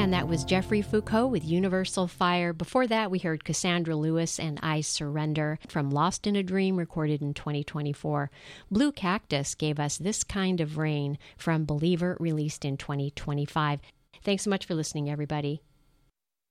And that was Jeffrey Foucault with Universal Fire. Before that, we heard Cassandra Lewis and I Surrender from Lost in a Dream, recorded in 2024. Blue Cactus gave us This Kind of Rain from Believer, released in 2025. Thanks so much for listening, everybody.